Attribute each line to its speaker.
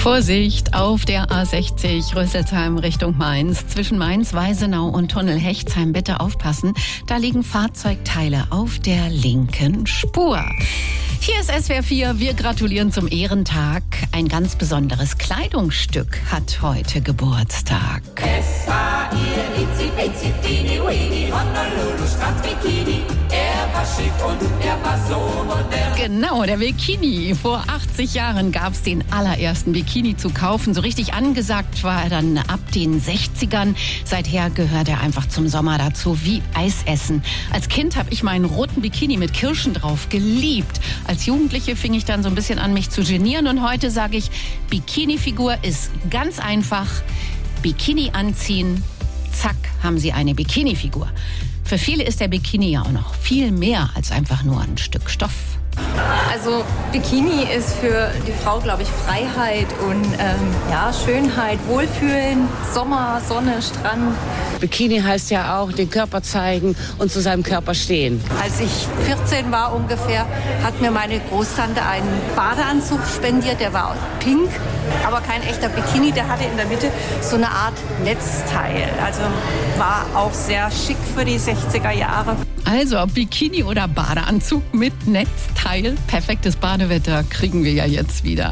Speaker 1: Vorsicht auf der A60 Rüsselsheim Richtung Mainz. Zwischen Mainz, Weisenau und Tunnel Hechtsheim bitte aufpassen. Da liegen Fahrzeugteile auf der linken Spur. Hier ist SWR 4. Wir gratulieren zum Ehrentag. Ein ganz besonderes Kleidungsstück hat heute Geburtstag.
Speaker 2: Es war ihr Itzi-Bitzi-Dini-Wini Honolulu-Strand-Bikini. Er war schick und er war so modern.
Speaker 1: Genau, der Bikini. Vor 80 Jahren gab es den allerersten Bikini zu kaufen. So richtig angesagt war er dann ab den 60ern. Seither gehört er einfach zum Sommer dazu, wie Eisessen. Als Kind habe ich meinen roten Bikini mit Kirschen drauf geliebt. Als Jugendliche fing ich dann so ein bisschen an, mich zu genieren. Und heute sage ich, Bikini-Figur ist ganz einfach. Bikini anziehen, zack, haben Sie eine Bikini-Figur. Für viele ist der Bikini ja auch noch viel mehr als einfach nur ein Stück Stoff.
Speaker 3: Also Bikini ist für die Frau, glaube ich, Freiheit und Schönheit, Wohlfühlen, Sommer, Sonne, Strand.
Speaker 4: Bikini heißt ja auch, den Körper zeigen und zu seinem Körper stehen.
Speaker 3: Als ich 14 war ungefähr, hat mir meine Großtante einen Badeanzug spendiert, der war pink, aber kein echter Bikini, der hatte in der Mitte so eine Art Netzteil. Also war auch sehr schick für die 60er Jahre.
Speaker 1: Also ob Bikini oder Badeanzug mit Netzteil, perfektes Badewetter kriegen wir ja jetzt wieder.